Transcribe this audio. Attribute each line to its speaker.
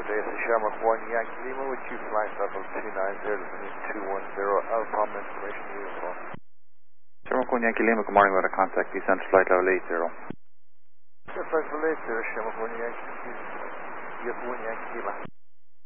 Speaker 1: Good day, this is Shamrock 1 Yankee Lima with you flight level 290 210 Alpha information to you as well.
Speaker 2: Shamrock 1 Yankee Lima, good morning, we're at contact descent flight level 80.
Speaker 1: Flight level 80, Shamrock 1 Yankee Lima.